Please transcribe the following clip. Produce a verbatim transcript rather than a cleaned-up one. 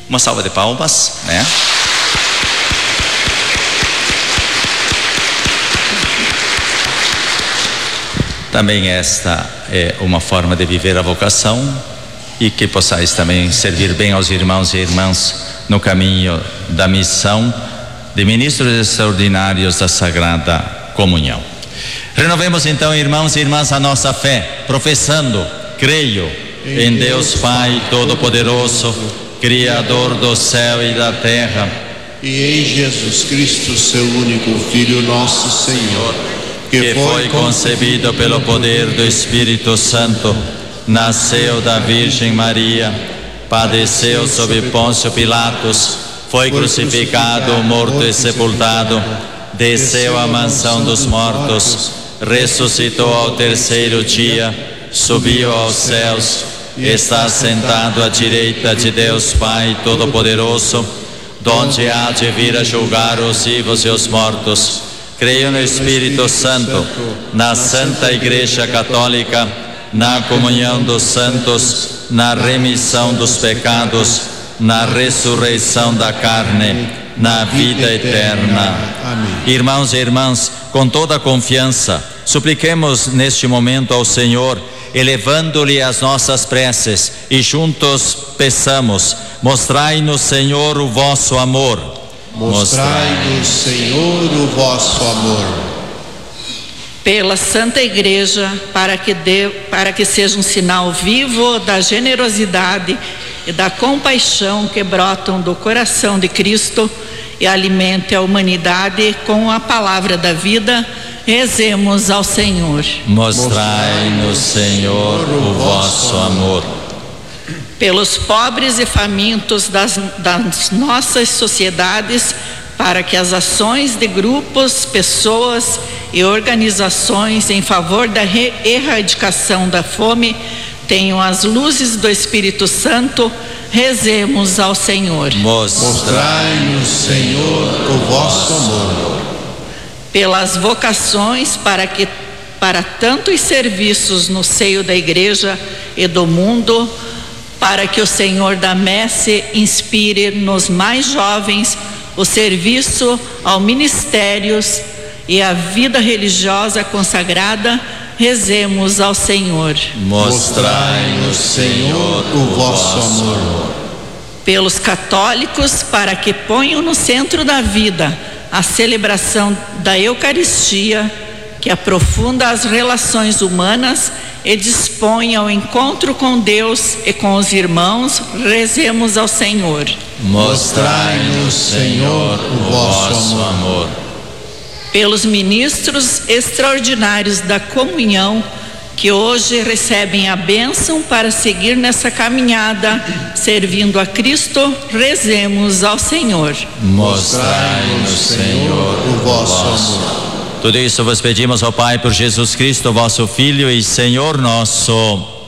Uma salva de palmas, né? Também esta é uma forma de viver a vocação, e que possais também servir bem aos irmãos e irmãs no caminho da missão de ministros extraordinários da Sagrada Comunhão. Renovemos então, irmãos e irmãs, a nossa fé, professando: creio em Deus Pai Todo-Poderoso, Criador do céu e da terra, e em Jesus Cristo, seu único Filho, nosso Senhor, que, que foi concebido pelo poder do Espírito Santo, nasceu da Virgem Maria, padeceu sob Pôncio Pilatos, foi crucificado, morto e sepultado, desceu à mansão dos mortos, ressuscitou ao terceiro dia, subiu aos céus, está sentado à direita de Deus Pai Todo-Poderoso, donde há de vir a julgar os vivos e os mortos. Creio no Espírito Santo, na Santa Igreja Católica, na comunhão dos santos, na remissão dos pecados, na ressurreição da carne, na vida eterna. Amém. Irmãos e irmãs, com toda a confiança, supliquemos neste momento ao Senhor, elevando-lhe as nossas preces, e juntos peçamos: mostrai-nos, Senhor, o vosso amor. Mostrai-nos, Senhor, o vosso amor. Pela Santa Igreja, para que, dê, para que seja um sinal vivo da generosidade e da compaixão que brotam do coração de Cristo e alimente a humanidade com a palavra da vida, rezemos ao Senhor. Mostrai-nos, Senhor, o vosso amor. Pelos pobres e famintos das, das nossas sociedades, para que as ações de grupos, pessoas e organizações em favor da erradicação da fome tenham as luzes do Espírito Santo, rezemos ao Senhor. Mostrai-nos, Senhor, o vosso amor. Pelas vocações, para que para tantos serviços no seio da Igreja e do mundo, para que o Senhor da Messe inspire nos mais jovens o serviço ao ministérios e a vida religiosa consagrada, rezemos ao Senhor. Mostrai-nos, Senhor, o vosso amor. Pelos católicos, para que ponham no centro da vida a celebração da Eucaristia, que aprofunda as relações humanas e dispõe ao encontro com Deus e com os irmãos, rezemos ao Senhor. Mostrai-nos, Senhor, o vosso amor. Pelos ministros extraordinários da comunhão, que hoje recebem a bênção para seguir nessa caminhada, servindo a Cristo, rezemos ao Senhor. Mostrai-nos, Senhor, o vosso amor. Tudo isso vos pedimos, ó Pai, por Jesus Cristo, vosso Filho e Senhor nosso.